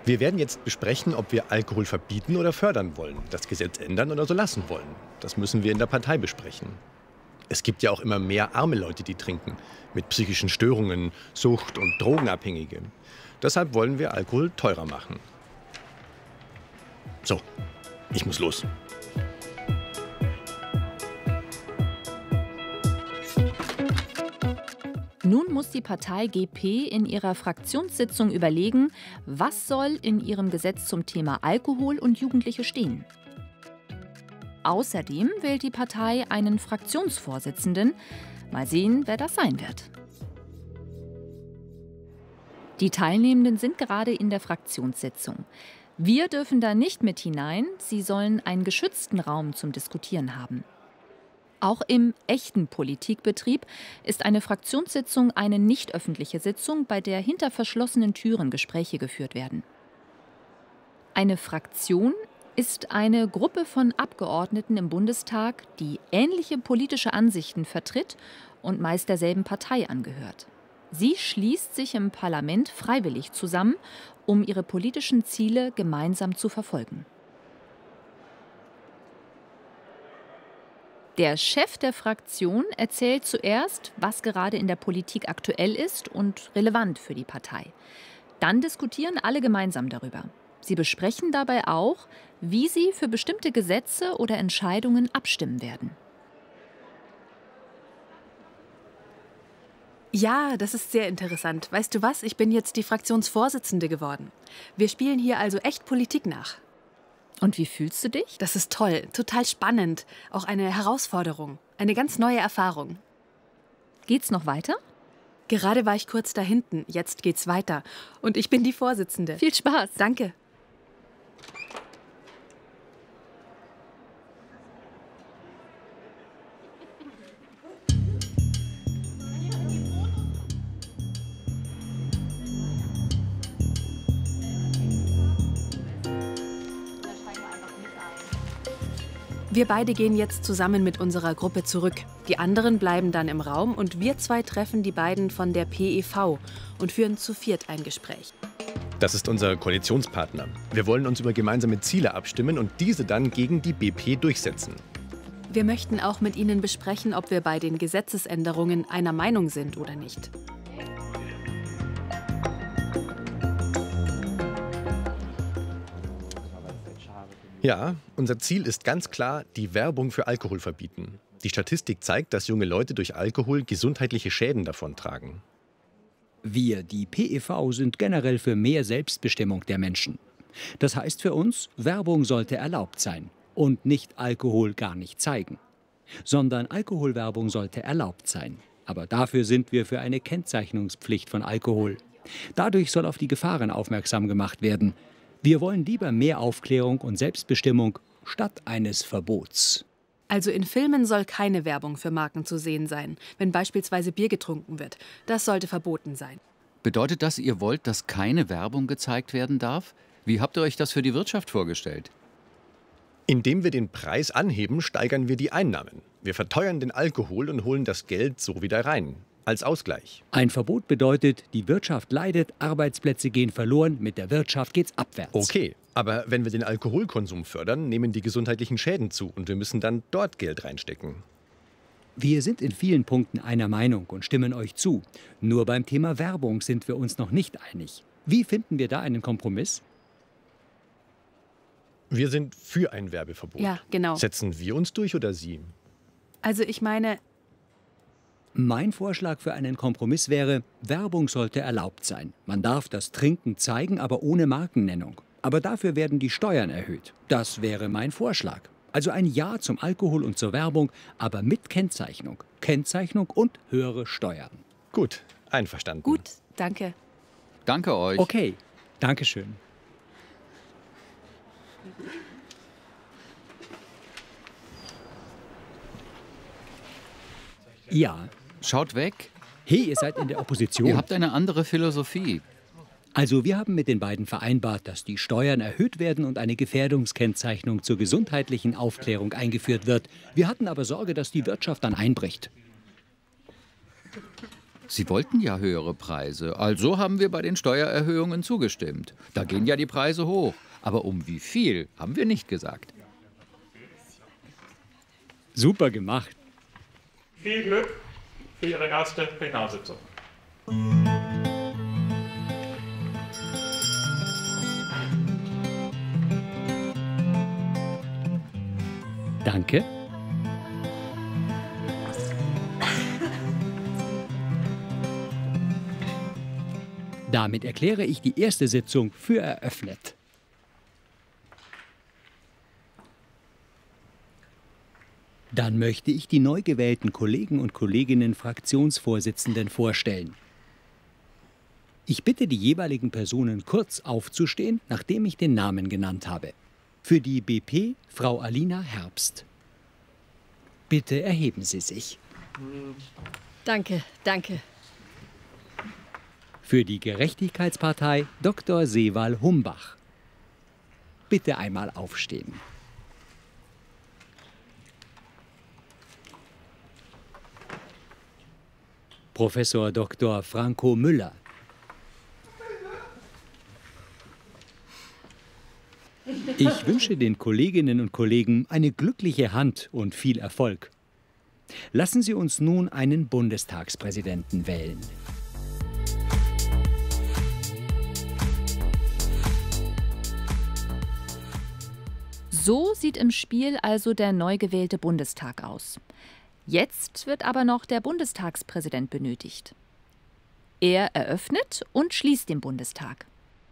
Wir werden jetzt besprechen, ob wir Alkohol verbieten oder fördern wollen, das Gesetz ändern oder so lassen wollen. Das müssen wir in der Partei besprechen. Es gibt ja auch immer mehr arme Leute, die trinken, mit psychischen Störungen, Sucht und Drogenabhängige. Deshalb wollen wir Alkohol teurer machen. So, ich muss los. Nun muss die Partei GP in ihrer Fraktionssitzung überlegen, was soll in ihrem Gesetz zum Thema Alkohol und Jugendliche stehen. Außerdem wählt die Partei einen Fraktionsvorsitzenden. Mal sehen, wer das sein wird. Die Teilnehmenden sind gerade in der Fraktionssitzung. Wir dürfen da nicht mit hinein. Sie sollen einen geschützten Raum zum Diskutieren haben. Auch im echten Politikbetrieb ist eine Fraktionssitzung eine nicht öffentliche Sitzung, bei der hinter verschlossenen Türen Gespräche geführt werden. Eine Fraktion ist eine Gruppe von Abgeordneten im Bundestag, die ähnliche politische Ansichten vertritt und meist derselben Partei angehört. Sie schließt sich im Parlament freiwillig zusammen, um ihre politischen Ziele gemeinsam zu verfolgen. Der Chef der Fraktion erzählt zuerst, was gerade in der Politik aktuell ist und relevant für die Partei. Dann diskutieren alle gemeinsam darüber. Sie besprechen dabei auch, wie sie für bestimmte Gesetze oder Entscheidungen abstimmen werden. Ja, das ist sehr interessant. Weißt du was? Ich bin jetzt die Fraktionsvorsitzende geworden. Wir spielen hier also echt Politik nach. Und wie fühlst du dich? Das ist toll, total spannend. Auch eine Herausforderung, eine ganz neue Erfahrung. Geht's noch weiter? Gerade war ich kurz da hinten, jetzt geht's weiter. Und ich bin die Vorsitzende. Viel Spaß. Danke. Wir beide gehen jetzt zusammen mit unserer Gruppe zurück. Die anderen bleiben dann im Raum und wir zwei treffen die beiden von der PEV und führen zu viert ein Gespräch. Das ist unser Koalitionspartner. Wir wollen uns über gemeinsame Ziele abstimmen und diese dann gegen die BP durchsetzen. Wir möchten auch mit Ihnen besprechen, ob wir bei den Gesetzesänderungen einer Meinung sind oder nicht. Ja, unser Ziel ist ganz klar, die Werbung für Alkohol verbieten. Die Statistik zeigt, dass junge Leute durch Alkohol gesundheitliche Schäden davontragen. Wir, die PEV, sind generell für mehr Selbstbestimmung der Menschen. Das heißt für uns, Werbung sollte erlaubt sein und nicht Alkohol gar nicht zeigen. Sondern Alkoholwerbung sollte erlaubt sein. Aber dafür sind wir für eine Kennzeichnungspflicht von Alkohol. Dadurch soll auf die Gefahren aufmerksam gemacht werden. Wir wollen lieber mehr Aufklärung und Selbstbestimmung statt eines Verbots. Also in Filmen soll keine Werbung für Marken zu sehen sein, wenn beispielsweise Bier getrunken wird. Das sollte verboten sein. Bedeutet das, ihr wollt, dass keine Werbung gezeigt werden darf? Wie habt ihr euch das für die Wirtschaft vorgestellt? Indem wir den Preis anheben, steigern wir die Einnahmen. Wir verteuern den Alkohol und holen das Geld so wieder rein. Als Ausgleich. Ein Verbot bedeutet, die Wirtschaft leidet, Arbeitsplätze gehen verloren, mit der Wirtschaft geht's abwärts. Okay, aber wenn wir den Alkoholkonsum fördern, nehmen die gesundheitlichen Schäden zu und wir müssen dann dort Geld reinstecken. Wir sind in vielen Punkten einer Meinung und stimmen euch zu. Nur beim Thema Werbung sind wir uns noch nicht einig. Wie finden wir da einen Kompromiss? Wir sind für ein Werbeverbot. Ja, genau. Setzen wir uns durch oder Sie? Also ich meine... Mein Vorschlag für einen Kompromiss wäre, Werbung sollte erlaubt sein. Man darf das Trinken zeigen, aber ohne Markennennung. Aber dafür werden die Steuern erhöht. Das wäre mein Vorschlag. Also ein Ja zum Alkohol und zur Werbung, aber mit Kennzeichnung. Kennzeichnung und höhere Steuern. Gut, einverstanden. Gut, danke. Danke euch. Okay, danke schön. Ja. Schaut weg. Hey, ihr seid in der Opposition. Ihr habt eine andere Philosophie. Also wir haben mit den beiden vereinbart, dass die Steuern erhöht werden und eine Gefährdungskennzeichnung zur gesundheitlichen Aufklärung eingeführt wird. Wir hatten aber Sorge, dass die Wirtschaft dann einbricht. Sie wollten ja höhere Preise, also haben wir bei den Steuererhöhungen zugestimmt. Da gehen ja die Preise hoch. Aber um wie viel, haben wir nicht gesagt. Super gemacht. Viel Glück für Ihre erste Plenarsitzung. Danke. Damit erkläre ich die erste Sitzung für eröffnet. Dann möchte ich die neu gewählten Kollegen und Kolleginnen Fraktionsvorsitzenden vorstellen. Ich bitte die jeweiligen Personen kurz aufzustehen, nachdem ich den Namen genannt habe. Für die BP Frau Alina Herbst. Bitte erheben Sie sich. Danke, danke. Für die Gerechtigkeitspartei Dr. Sewal Humbach. Bitte einmal aufstehen. Professor Dr. Franco Müller. Ich wünsche den Kolleginnen und Kollegen eine glückliche Hand und viel Erfolg. Lassen Sie uns nun einen Bundestagspräsidenten wählen. So sieht im Spiel also der neu gewählte Bundestag aus. Jetzt wird aber noch der Bundestagspräsident benötigt. Er eröffnet und schließt den Bundestag.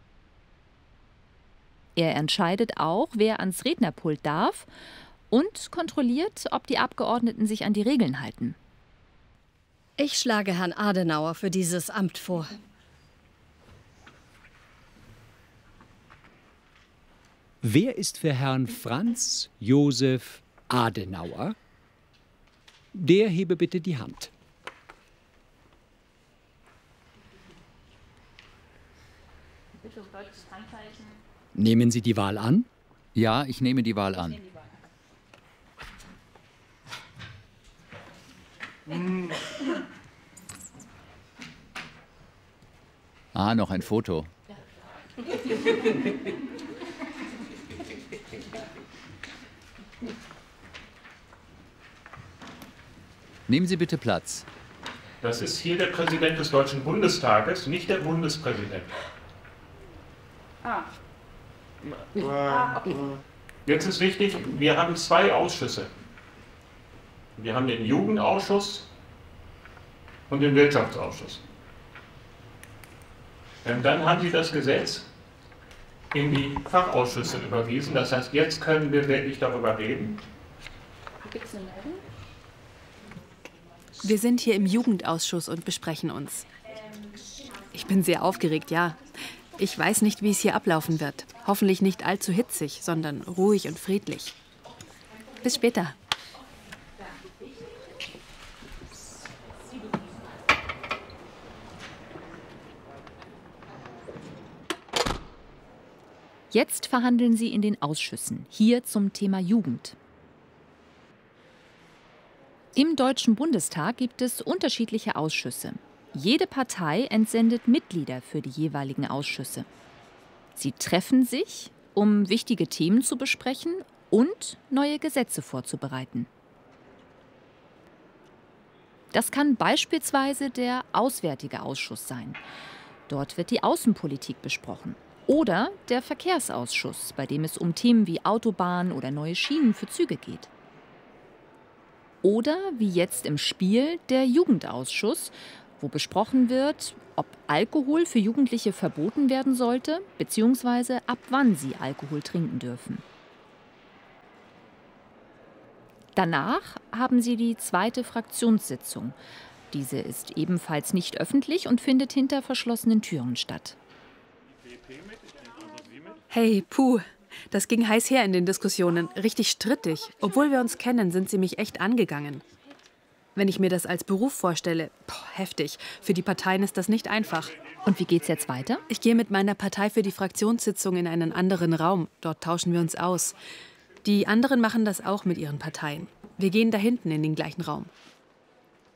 Er entscheidet auch, wer ans Rednerpult darf und kontrolliert, ob die Abgeordneten sich an die Regeln halten. Ich schlage Herrn Adenauer für dieses Amt vor. Wer ist für Herrn Franz Josef Adenauer? Der hebe bitte die Hand. Nehmen Sie die Wahl an? Ja, ich nehme die Wahl an. Ah, noch ein Foto. Nehmen Sie bitte Platz. Das ist hier der Präsident des Deutschen Bundestages, nicht der Bundespräsident. Jetzt ist wichtig, wir haben zwei Ausschüsse. Wir haben den Jugendausschuss und den Wirtschaftsausschuss. Und dann haben Sie das Gesetz in die Fachausschüsse überwiesen. Das heißt, jetzt können wir wirklich darüber reden. Gibt's eine Meldung? Wir sind hier im Jugendausschuss und besprechen uns. Ich bin sehr aufgeregt, ja. Ich weiß nicht, wie es hier ablaufen wird. Hoffentlich nicht allzu hitzig, sondern ruhig und friedlich. Bis später. Jetzt verhandeln sie in den Ausschüssen, hier zum Thema Jugend. Im Deutschen Bundestag gibt es unterschiedliche Ausschüsse. Jede Partei entsendet Mitglieder für die jeweiligen Ausschüsse. Sie treffen sich, um wichtige Themen zu besprechen und neue Gesetze vorzubereiten. Das kann beispielsweise der Auswärtige Ausschuss sein. Dort wird die Außenpolitik besprochen. Oder der Verkehrsausschuss, bei dem es um Themen wie Autobahnen oder neue Schienen für Züge geht. Oder, wie jetzt im Spiel, der Jugendausschuss, wo besprochen wird, ob Alkohol für Jugendliche verboten werden sollte, beziehungsweise ab wann sie Alkohol trinken dürfen. Danach haben sie die zweite Fraktionssitzung. Diese ist ebenfalls nicht öffentlich und findet hinter verschlossenen Türen statt. Hey, puh, das ging heiß her in den Diskussionen, richtig strittig. Obwohl wir uns kennen, sind sie mich echt angegangen. Wenn ich mir das als Beruf vorstelle, heftig. Für die Parteien ist das nicht einfach. Und wie geht's jetzt weiter? Ich gehe mit meiner Partei für die Fraktionssitzung in einen anderen Raum. Dort tauschen wir uns aus. Die anderen machen das auch mit ihren Parteien. Wir gehen da hinten in den gleichen Raum.